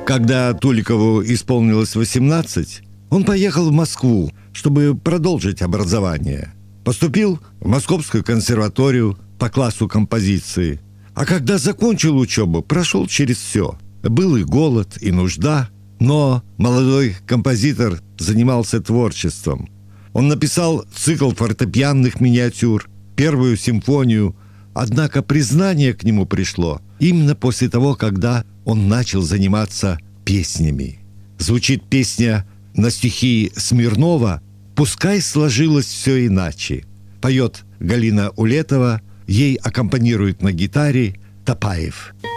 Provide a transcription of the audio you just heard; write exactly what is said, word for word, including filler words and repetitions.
Когда Туликову исполнилось восемнадцать, он поехал в Москву, чтобы продолжить образование. Поступил в Московскую консерваторию по классу композиции. А когда закончил учебу, прошел через все. Был и голод, и нужда, но молодой композитор занимался творчеством. Он написал цикл фортепианных миниатюр, первую симфонию, однако признание к нему пришло именно после того, когда он начал заниматься песнями. Звучит песня на стихи Смирнова «Пускай сложилось все иначе». Поет Галина Улетова, ей аккомпанирует на гитаре Топаев.